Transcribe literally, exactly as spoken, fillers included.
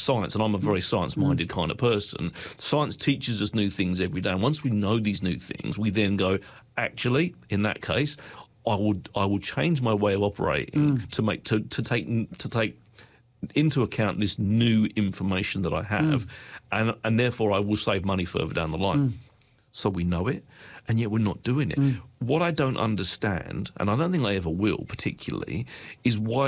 science, and I'm a very science-minded mm. kind of person, science teaches us new things every day. And once we know these new things, we then go, actually, in that case, I would I will change my way of operating mm. to make to, to take to take into account this new information that I have, mm. and and therefore I will save money further down the line. Mm. So we know it, and yet we're not doing it. Mm. What I don't understand, and I don't think I ever will particularly, is why